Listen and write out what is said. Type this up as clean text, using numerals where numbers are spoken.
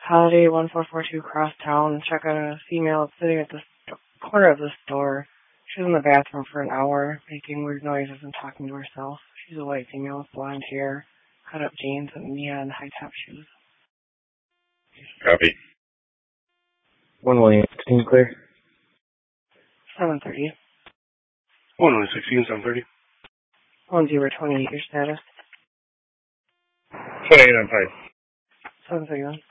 Holiday 1442 Crosstown. Check out a female sitting at the corner of the store. She was in the bathroom for an hour, making weird noises and talking to herself. She's a white female with blonde hair, cut-up jeans, and neon high-top shoes. Copy. 116 clear. 7:30. 116, 7:30. 1028, your status. 28 on pipe. 731.